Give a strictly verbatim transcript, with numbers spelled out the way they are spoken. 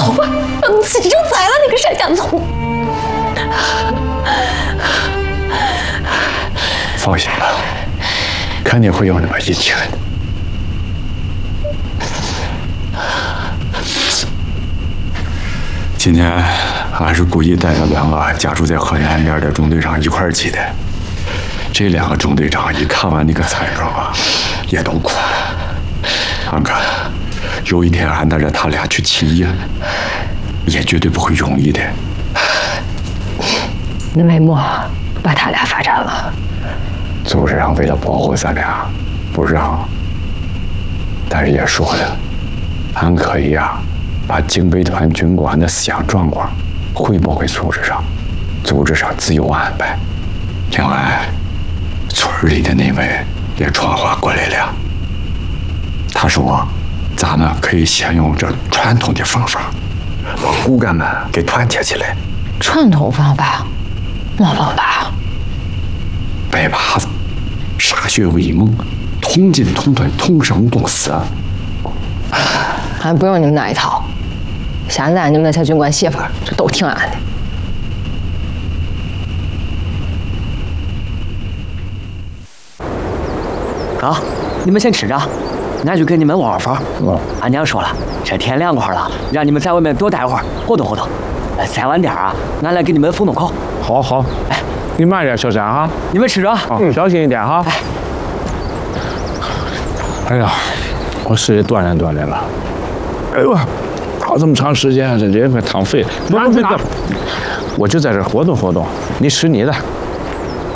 走吧，让你自己就宰了那个单家聪。 放心吧，肯定会有那么一天。今天俺是故意带着两个家住在河南边的中队长一块儿去的。这两个中队长一看完那个惨状啊，也都哭了。俺看，有一天俺带着他俩去起义，也绝对不会容易的。 那为么把他俩发展了？ 组织上为了保护咱俩，不让。但是也说了，俺可以啊，把警备团军官的思想状况汇报给组织上，组织上自有安排。另外，村里的那位也传话过来了，他说，咱们可以先用这传统的方法，把骨干们给团结起来。 传统方法，什么方法？ 拜把子，歃血为盟，同进同退，同生共死。 还不用你们那一套。现在你们那些军官媳妇儿都听俺的。 哥，你们先吃着，俺去给你们窝窝房。 嗯， 俺娘说了，这天凉快了，让你们在外面多待会儿，活动活动。再晚点啊，俺来给你们封洞口。 好好，哎，你慢点，小三哈。 你们吃着， 嗯，小心一点哈。哎，哎呀，我是也锻炼锻炼了。哎呦，跑这么长时间，这人快躺废了。不不不，我就在这活动活动，你吃你的。